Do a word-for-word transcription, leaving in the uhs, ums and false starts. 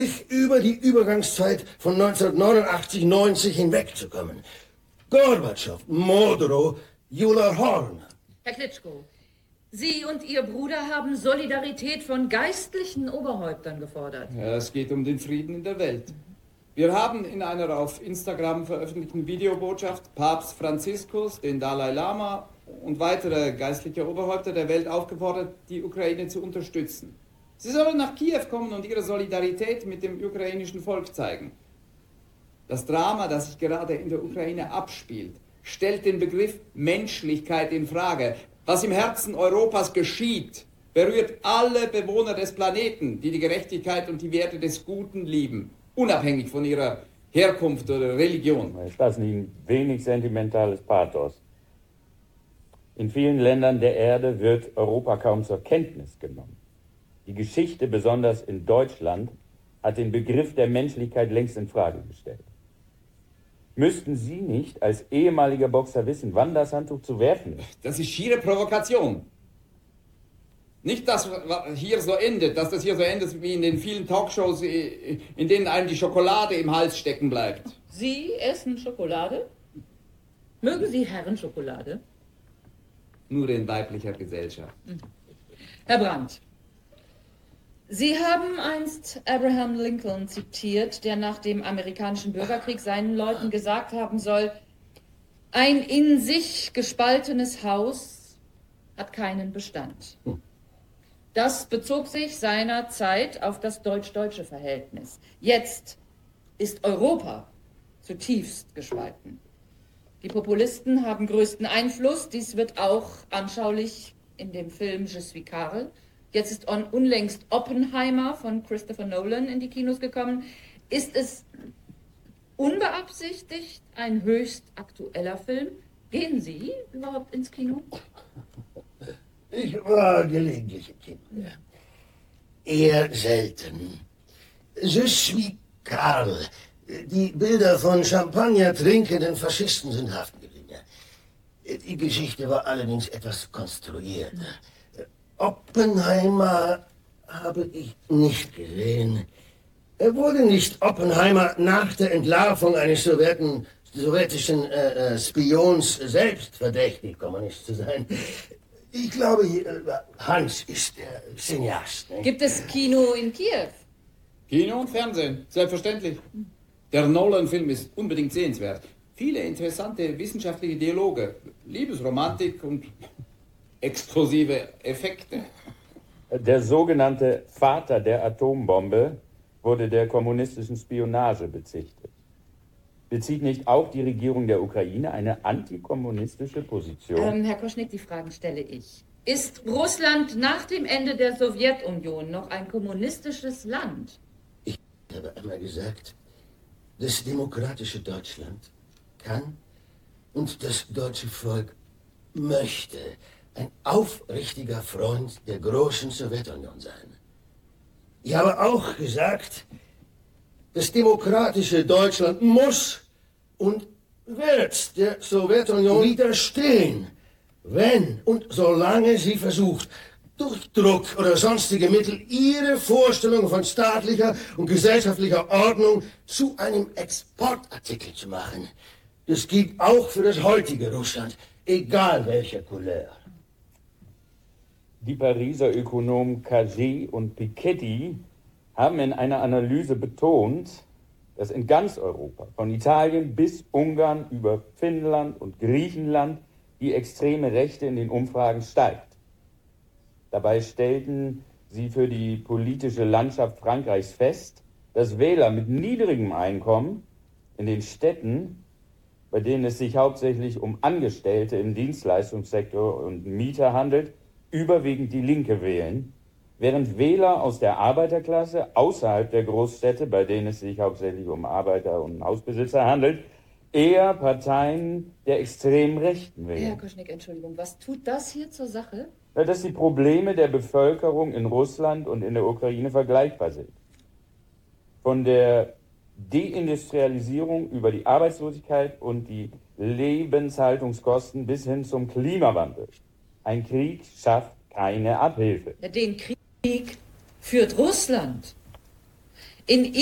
über die Übergangszeit von neunzehnhundertneunundachtzig neunzig hinwegzukommen. Gorbatschow, Modrow, Jula Horn. Herr Klitschko, Sie und Ihr Bruder haben Solidarität von geistlichen Oberhäuptern gefordert. Ja, es geht um den Frieden in der Welt. Wir haben in einer auf Instagram veröffentlichten Videobotschaft Papst Franziskus, den Dalai Lama und weitere geistliche Oberhäupter der Welt aufgefordert, die Ukraine zu unterstützen. Sie sollen nach Kiew kommen und ihre Solidarität mit dem ukrainischen Volk zeigen. Das Drama, das sich gerade in der Ukraine abspielt, stellt den Begriff Menschlichkeit in Frage. Was im Herzen Europas geschieht, berührt alle Bewohner des Planeten, die die Gerechtigkeit und die Werte des Guten lieben, unabhängig von ihrer Herkunft oder Religion. Ist das nicht ein wenig sentimentales Pathos? In vielen Ländern der Erde wird Europa kaum zur Kenntnis genommen. Die Geschichte, besonders in Deutschland, hat den Begriff der Menschlichkeit längst in Frage gestellt. Müssten Sie nicht als ehemaliger Boxer wissen, wann das Handtuch zu werfen ist? Das ist schiere Provokation. Nicht, dass hier so endet, dass das hier so endet wie in den vielen Talkshows, in denen einem die Schokolade im Hals stecken bleibt. Sie essen Schokolade? Mögen Sie Herrenschokolade? Nur in weiblicher Gesellschaft. Herr Brandt, Sie haben einst Abraham Lincoln zitiert, der nach dem amerikanischen Bürgerkrieg seinen Leuten gesagt haben soll, ein in sich gespaltenes Haus hat keinen Bestand. Das bezog sich seinerzeit auf das deutsch-deutsche Verhältnis. Jetzt ist Europa zutiefst gespalten. Die Populisten haben größten Einfluss, dies wird auch anschaulich in dem Film Je suis Karl. Jetzt ist on, unlängst Oppenheimer von Christopher Nolan in die Kinos gekommen. Ist es unbeabsichtigt ein höchst aktueller Film? Gehen Sie überhaupt ins Kino? Ich war gelegentlich im Kino, ja. Eher selten. Je suis Karl. Die Bilder von Champagner trinkenden Faschisten sind haften geblieben. Ja. Die Geschichte war allerdings etwas konstruiert. Oppenheimer habe ich nicht gesehen. Er wurde nicht Oppenheimer nach der Entlarvung eines Sowjeten, sowjetischen äh, Spions selbst verdächtig, Kommunist zu sein. Ich glaube, Hans ist der Cineast. Ne? Gibt es Kino in Kiew? Kino und Fernsehen, selbstverständlich. Der Nolan-Film ist unbedingt sehenswert. Viele interessante wissenschaftliche Dialoge, Liebesromantik und explosive Effekte. Der sogenannte Vater der Atombombe wurde der kommunistischen Spionage bezichtigt. Bezieht nicht auch die Regierung der Ukraine eine antikommunistische Position? Ähm, Herr Koschnick, die Fragen stelle ich. Ist Russland nach dem Ende der Sowjetunion noch ein kommunistisches Land? Ich habe einmal gesagt, das demokratische Deutschland kann und das deutsche Volk möchte ein aufrichtiger Freund der großen Sowjetunion sein. Ich habe auch gesagt, das demokratische Deutschland muss und wird der Sowjetunion widerstehen, wenn und solange sie versucht, durch Druck oder sonstige Mittel ihre Vorstellung von staatlicher und gesellschaftlicher Ordnung zu einem Exportartikel zu machen. Das gilt auch für das heutige Russland, egal welcher Couleur. Die Pariser Ökonomen Cagé und Piketty haben in einer Analyse betont, dass in ganz Europa, von Italien bis Ungarn über Finnland und Griechenland, die extreme Rechte in den Umfragen steigt. Dabei stellten sie für die politische Landschaft Frankreichs fest, dass Wähler mit niedrigem Einkommen in den Städten, bei denen es sich hauptsächlich um Angestellte im Dienstleistungssektor und Mieter handelt, überwiegend die Linke wählen, während Wähler aus der Arbeiterklasse außerhalb der Großstädte, bei denen es sich hauptsächlich um Arbeiter und Hausbesitzer handelt, eher Parteien der extremen Rechten wählen. Herr Koschnick, Entschuldigung, was tut das hier zur Sache? Ja, dass die Probleme der Bevölkerung in Russland und in der Ukraine vergleichbar sind. Von der Deindustrialisierung über die Arbeitslosigkeit und die Lebenshaltungskosten bis hin zum Klimawandel. Ein Krieg schafft keine Abhilfe. Den Krieg führt Russland. In